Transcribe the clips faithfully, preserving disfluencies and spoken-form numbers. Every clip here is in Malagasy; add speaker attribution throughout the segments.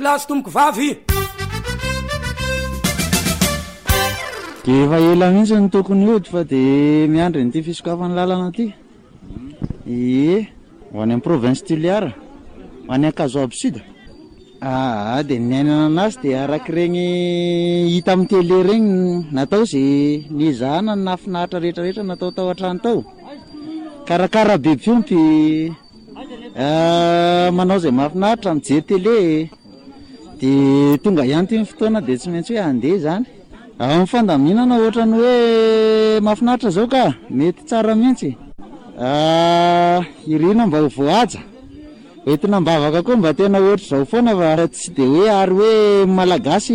Speaker 1: plasy tomboko vavy
Speaker 2: de efa ela mihitsy ny tokony ody fa de miandry nyity fisokafany lalana ty e ho any amin'ny province Toliara ho any Ankazoab Sud ah de niainana anazy de araky regny hita amin'ny télé regny natao zay nizahana ny nafinahitra rehetra rehetra natao tao an-trano tao karakara be fiompy manao zay mafinahitra mijery télé de tonga ihany ty ny fotoana de tsy maintsy hoe andeha zany amin'ny fandaminana ohatrany hoe mafinahitra zao ka mety tsara mihitsy irina mba ho voaja entina mbavaka koa mba tena ohatry zao foana fa tsy de hoe ary hoe malagasy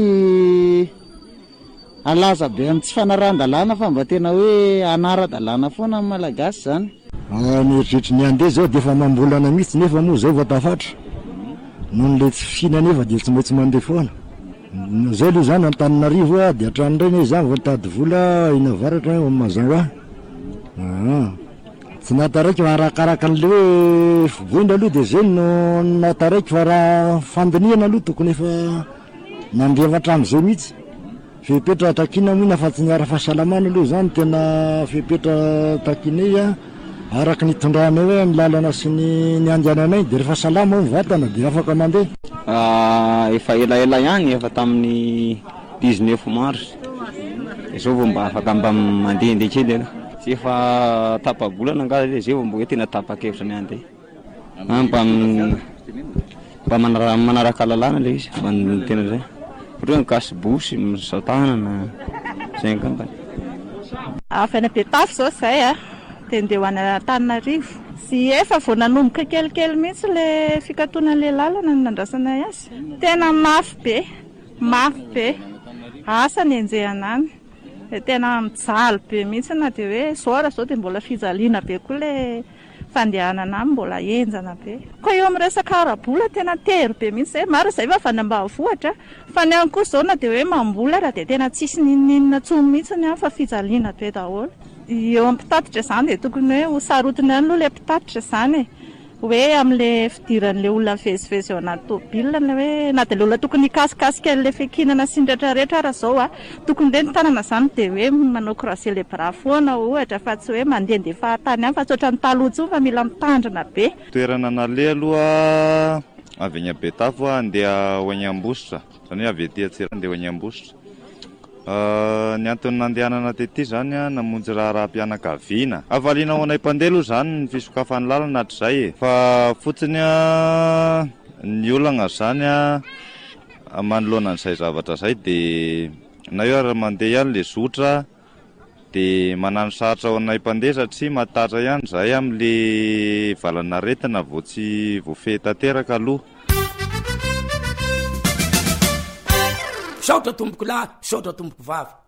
Speaker 2: alaza be amin'ny tsy fanaran-dalàna fa mba tena hoe anara-dalàna foana amin'ny malagasy zany
Speaker 3: mieritreritra ny andeha zao de efa mambolana mihitsy nefa moa zao vatafatra noho le tsy fihina nefa de tsy maintsy mandeha foana zao aloha zany Antananarivo a de hatrany reny zany voatady vola ina varatra mazao ah tsy nataraiky fa arakaraka an'le hoe voina aloha de zay no nataraiky fa raha fandiniana aloha tokony efa nandeha hatramin'izay mihitsy fepetra takina mihina fa tsy niara fahasalamana aloha zany tena fepetra takina a araky nitondrana hoe ny lalana sy ny ny anjananay de rehefa salama ny vatana de afaka mandeha
Speaker 4: efa elaela ihany efa tamin'ny dix-neuf mars zao vao mba afaka mba mandehandeha kely aloha tsy efa tapa-bolana angazy zay vao mba hoe tena tapa-kevitra ny andeha mba mba manara- manaraka lalàna le izy mba tena zay ohatra hoe mikasy bosy misao tanana zay angambany
Speaker 5: afana Betafy zao zay a de ndeha ho any Antananarivo sy efa vao nanomboka kelikely mihitsy le fikatoanan'le lalana ny nandrasana azy tena mafy be mafy be asa ny enjehana any de tena mijaly be mihitsy na de hoe zora zao de mbola fijaliana be koa le fandehanana any mbola enjana be koa eo amin'ny resaka arabola tena tery be mihitsy zay maro zay fa vanambahavohatra fa ny any kosa zao na de hoe mambola raha de tena tsisy nininina tsony mihitsy ny any fa fijaliana be daholo eo amin'ny mpitatitra zany de tokony hoe ho sarotiny any aloha le mpitatitra zany hoe amin'le fidiran'le olona vezivezy eo anaty tômôbila le hoe na de le olona tokony hikasikasika le fikinana sy ny rehetrarehetra raha zao a tokony le ny tanana zany de hoe manao croiser les bras foana ohatra fa tsy hoe mandehandeha fahatany any fa tsy ohatran'ny taloha tsony fa mila mitandrina be
Speaker 6: toerana nale aloha avy any Betafy andeha ho any Ambositra zany hoe avy ety Atsira andeha ho any Ambositra ny antony nandehanana tety zany a namonjy raharam-pianakaviana avaliana ho anay mpandeha aloha zany ny fisokafany lalana hatrizay fa fotsiny a ny olana zany a manoloana an'izay zavatra zay de na io ary mandeha ihany le zotra de manano saratra ao anay mpandeha satria matatra ihany zay amin'le valana retina vao tsy voafehy tanteraka aloha
Speaker 1: saotra tomboko lahy saotra tomboko vavy